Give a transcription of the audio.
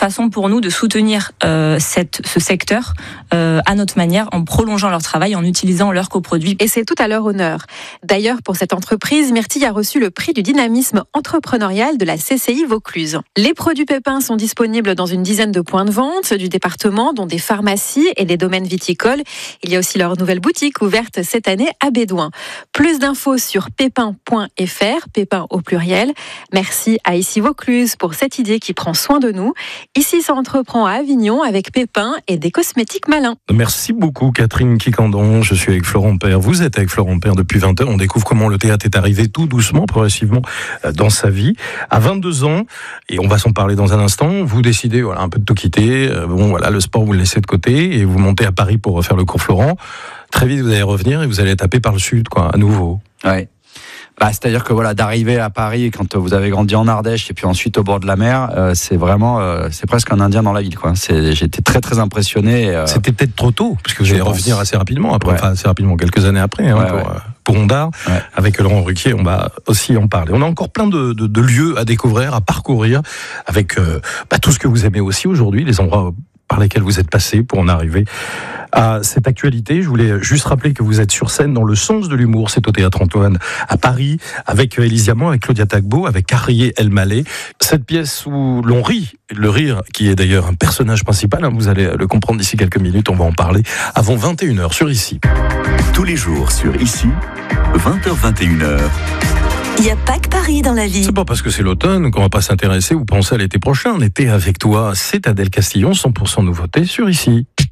façon pour nous de soutenir ce secteur à notre manière, en prolongeant leur travail, en utilisant leurs coproduits. Et c'est tout à leur honneur. D'ailleurs, pour cette entreprise, Myrtille a reçu le prix du dynamisme entrepreneurial de la CCI Vaucluse. Les produits Pépin sont disponibles dans une dizaine de points de vente du département, dont des pharmacies et des domaines viticoles. Il y a aussi leur nouvelle boutique ouverte cette année à Bédouin. Plus d'infos sur pépin.fr, Pépin au pluriel. Merci à Ici Vaucluse pour cette idée qui prend soin de nous. Ici, ça entreprend à Avignon avec Pépin et des cosmétiques malins. Merci beaucoup Catherine Quicandon. Je suis avec Florent Père. Vous êtes avec Florent Père depuis 20 ans. On découvre comment le théâtre est arrivé tout doucement, progressivement dans sa vie. À 22 ans, et on va s'en parler dans un instant, vous décidez un peu de tout quitter. Le sport vous le laissez de côté et vous montez à Paris pour refaire le cours Florent. Très vite vous allez revenir et vous allez taper par le sud, à nouveau. Ouais. C'est-à-dire que d'arriver à Paris quand vous avez grandi en Ardèche et puis ensuite au bord de la mer, c'est vraiment, c'est presque un Indien dans la ville, quoi. J'étais très très impressionné. C'était peut-être trop tôt, parce que vous allez revenir assez rapidement après, assez rapidement, quelques années après, pour Ondar. Ouais. Avec Laurent Ruquier, on va aussi en parler. On a encore plein de lieux à découvrir, à parcourir, avec tout ce que vous aimez aussi aujourd'hui, les endroits par lesquels vous êtes passé pour en arriver à cette actualité. Je voulais juste rappeler que vous êtes sur scène dans Le Sens de l'humour, c'est au Théâtre Antoine à Paris, avec Élise Diamant, avec Claudia Tagbo, avec Carrier Elmaleh. Cette pièce où l'on rit, le rire qui est d'ailleurs un personnage principal, vous allez le comprendre d'ici quelques minutes, on va en parler avant 21h sur Ici. Tous les jours sur Ici, 20h-21h. Il n'y a pas que Paris dans la vie. C'est pas parce que c'est l'automne qu'on va pas s'intéresser ou penser à l'été prochain. On était avec toi, c'est Adèle Castillon, 100% nouveauté sur Ici.